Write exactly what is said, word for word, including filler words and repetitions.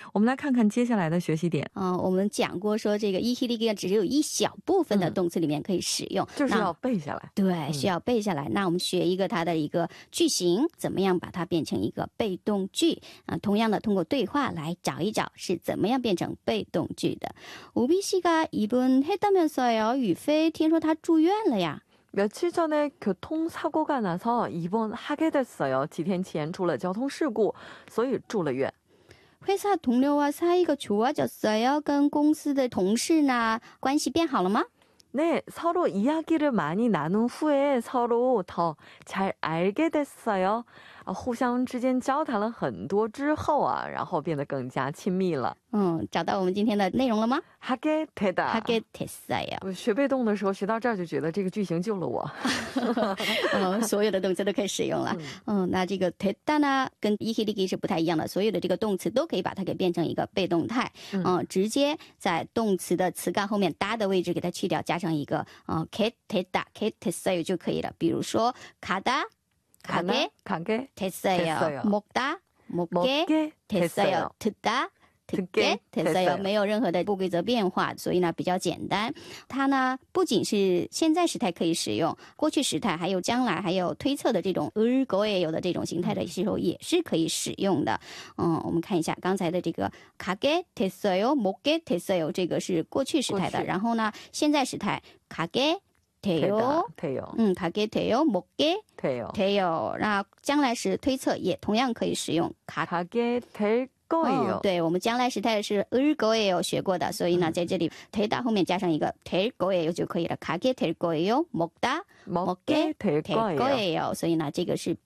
我们来看看接下来的学习点。 嗯、我们讲过说这个이히리기가只有一小部分的动词里面可以使用， 就是要背下来。 对，需要背下来。那我们学一个它的一个句型，怎么样把它变成一个被动句啊？同样的，通过对话来找一找是怎么样变成被动句的。우비 씨가 입원했다면서요? 유페听说他住院了呀。 며칠 전에 교통사고가 나서 입원하게 됐어요. 几天前出了交通事故，所以住了院。 회사 동료와 사이가 좋아졌어요? 跟公司的同事呢关系变好了吗？ 네, 서로 이야기를 많이 나눈 후에 서로 더 잘 알게 됐어요. 互相之间交谈了很多之后啊，然后变得更加亲密了。 嗯，找到我们今天的内容了吗？ 하게 되다. 하게 됐어요. 学被动的时候学到这儿就觉得这个句型救了我。 嗯，所有的动词都可以使用了。嗯，那这个 됐다呢跟 이히리기是不太一样的，所有的这个动词都可以把它给变成一个被动态。嗯，直接在动词的词干后面哒的位置给它去掉，加上一个嗯 get 됐다 get 됐어요就可以了。比如说 가다 가게 가게 됐어요. 먹다 먹게 됐어요. 듣다 듣게 됐어요. 没有任何的不规则变化，所以呢比较简单。它呢不仅是现在时态可以使用，过去时态还有将来还有推测的这种을 거예요的这种形态的时候也是可以使用的。嗯，我们看一下刚才的这个가게 됐어요, 먹게 됐어요这个是过去时态的，然后呢现在时态가게 돼요, 돼요. 음, 가게 돼요, 먹게 돼요. 돼요. 那将来时推测也同样可以使用 가, 가게 될 거예요. 哦，对，我们将来时态是을 거예요学过的，所以呢在这里되다后面加上一个될 거예요就可以了。가게 될 거예요, 먹다 먹게 될 될 거예요. 거예요. 所以呢这个是